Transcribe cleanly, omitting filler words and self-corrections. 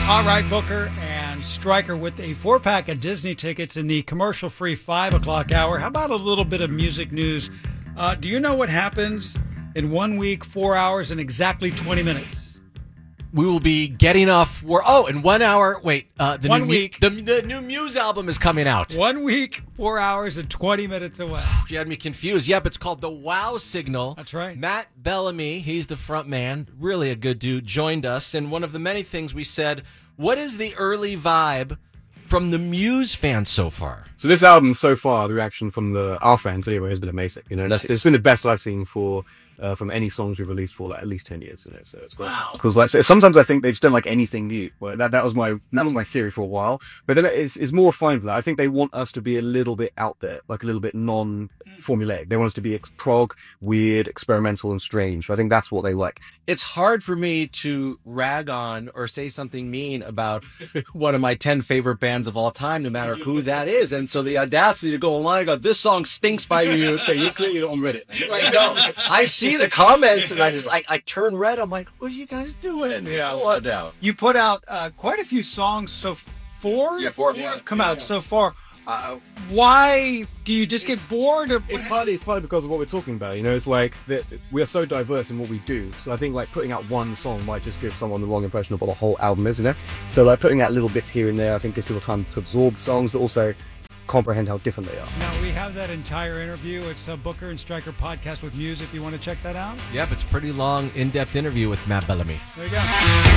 All right, Booker and Stryker with a 4-pack of Disney tickets in the commercial-free 5 o'clock hour. How about a little bit of music news? Do you know what happens in 1 week, 4 hours, and exactly 20 minutes? We will be getting off work. Oh, in 1 hour. Wait, the 1 new week. The new Muse album is coming out. 1 week, 4 hours, and 20 minutes away. You had me confused. Yep, it's called The Wow Signal. That's right. Matt Bellamy, he's the front man, really a good dude, joined us. And one of the many things we said, what is the early vibe from the Muse fans so far? So this album, so far, the reaction from our fans anyway has been amazing. You know, it's been the best I've seen from any songs we've released for like at least 10 years. You know, so it's great. Wow. Because like sometimes I think they just don't like anything new. Well, that was my theory for a while. But then it's more refined for that. I think they want us to be a little bit out there, like a little bit non-formulaic. They want us to be prog, weird, experimental, and strange. So I think that's what they like. It's hard for me to rag on or say something mean about one of my 10 favorite bands of all time, no matter who that is. And so the audacity to go online and go, this song stinks by you. So you clearly don't read it. It's like, no, I see the comments and I turn red. I'm like, what are you guys doing? Yeah, what now? You put out quite a few songs, so four have come out so far. Why do you just get bored? Or It's partly because of what we're talking about. You know, it's like we are so diverse in what we do. So I think like putting out one song might just give someone the wrong impression of what the whole album is. You know, so like putting out little bits here and there, I think gives people time to absorb the songs, but also comprehend how different they are. Now, we have that entire interview. It's a Booker and Stryker podcast with Muse if you want to check that out. Yep, it's a pretty long, in-depth interview with Matt Bellamy. There you go.